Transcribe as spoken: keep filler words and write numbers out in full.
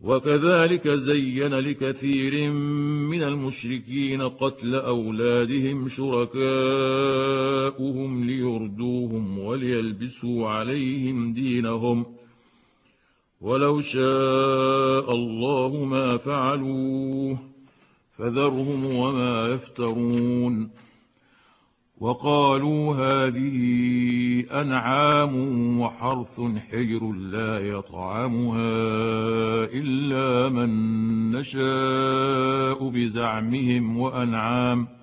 وكذلك زين لكثير من المشركين قتل أولادهم شركاؤهم ليردوهم وليلبسوا عليهم دينهم ولو شاء الله ما فعلوه فذرهم وما يفترون. وقالوا هذه أنعام وحرث حجر لا يطعمها إلا من نشاء بزعمهم وأنعام